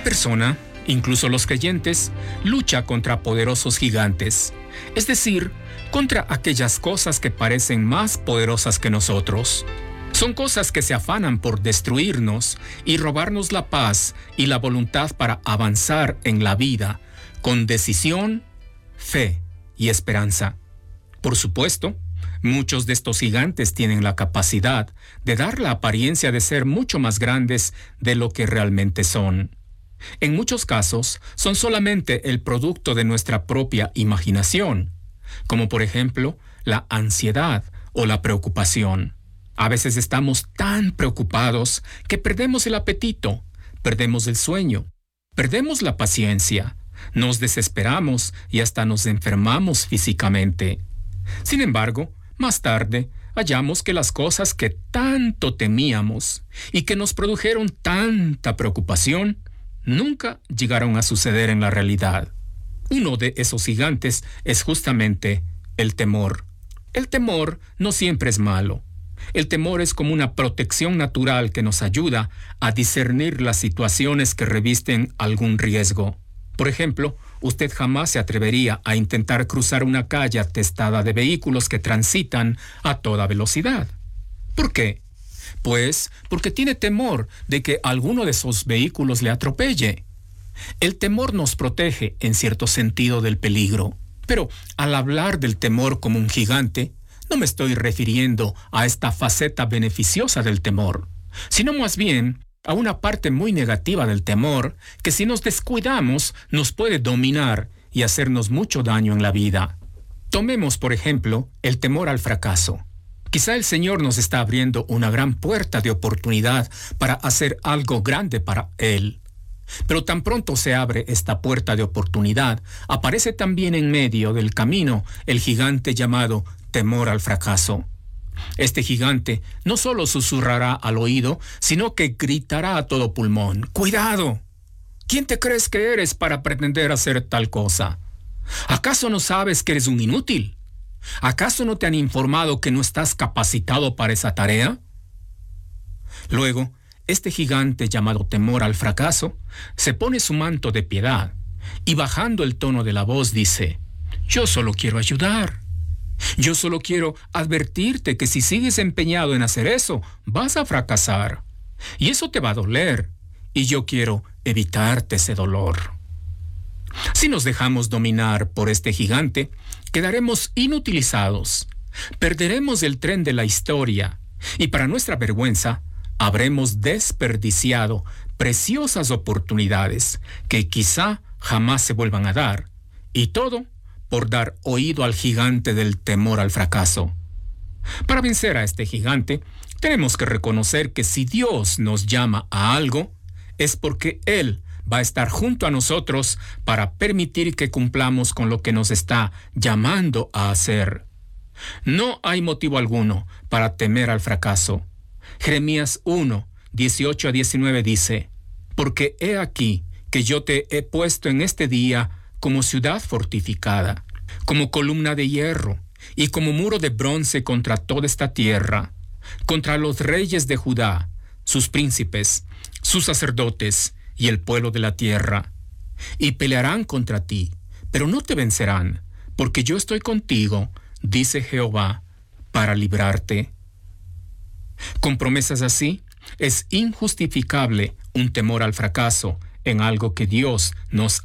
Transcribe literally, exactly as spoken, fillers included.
Toda persona, incluso los creyentes, lucha contra poderosos gigantes, es decir, contra aquellas cosas que parecen más poderosas que nosotros. Son cosas que se afanan por destruirnos y robarnos la paz y la voluntad para avanzar en la vida con decisión, fe y esperanza. Por supuesto, muchos de estos gigantes tienen la capacidad de dar la apariencia de ser mucho más grandes de lo que realmente son. En muchos casos, son solamente el producto de nuestra propia imaginación, como por ejemplo, la ansiedad o la preocupación. A veces estamos tan preocupados que perdemos el apetito, perdemos el sueño, perdemos la paciencia, nos desesperamos y hasta nos enfermamos físicamente. Sin embargo, más tarde, hallamos que las cosas que tanto temíamos y que nos produjeron tanta preocupación, nunca llegaron a suceder en la realidad. Uno de esos gigantes es justamente el temor. El temor no siempre es malo. El temor es como una protección natural que nos ayuda a discernir las situaciones que revisten algún riesgo. Por ejemplo, usted jamás se atrevería a intentar cruzar una calle atestada de vehículos que transitan a toda velocidad. ¿Por qué? Pues porque tiene temor de que alguno de esos vehículos le atropelle. El temor nos protege en cierto sentido del peligro. Pero al hablar del temor como un gigante, no me estoy refiriendo a esta faceta beneficiosa del temor, sino más bien a una parte muy negativa del temor que si nos descuidamos nos puede dominar y hacernos mucho daño en la vida. Tomemos, por ejemplo, el temor al fracaso. Quizá el Señor nos está abriendo una gran puerta de oportunidad para hacer algo grande para Él. Pero tan pronto se abre esta puerta de oportunidad, aparece también en medio del camino el gigante llamado temor al fracaso. Este gigante no solo susurrará al oído, sino que gritará a todo pulmón: ¡Cuidado! ¿Quién te crees que eres para pretender hacer tal cosa? ¿Acaso no sabes que eres un inútil? ¿Acaso no te han informado que no estás capacitado para esa tarea? Luego, este gigante llamado temor al fracaso se pone su manto de piedad y bajando el tono de la voz dice: yo solo quiero ayudar. Yo solo quiero advertirte que si sigues empeñado en hacer eso, vas a fracasar. Y eso te va a doler. Y yo quiero evitarte ese dolor. Si nos dejamos dominar por este gigante, quedaremos inutilizados. Perderemos el tren de la historia. Y para nuestra vergüenza, habremos desperdiciado preciosas oportunidades que quizá jamás se vuelvan a dar. Y todo por dar oído al gigante del temor al fracaso. Para vencer a este gigante, tenemos que reconocer que si Dios nos llama a algo, es porque Él va a estar junto a nosotros para permitir que cumplamos con lo que nos está llamando a hacer. No hay motivo alguno para temer al fracaso. Jeremías uno, dieciocho a diecinueve dice: porque he aquí que yo te he puesto en este día como ciudad fortificada, como columna de hierro y como muro de bronce contra toda esta tierra, contra los reyes de Judá, sus príncipes, sus sacerdotes y el pueblo de la tierra. Y pelearán contra ti, pero no te vencerán, porque yo estoy contigo, dice Jehová, para librarte. Con promesas así, es injustificable un temor al fracaso en algo que Dios nos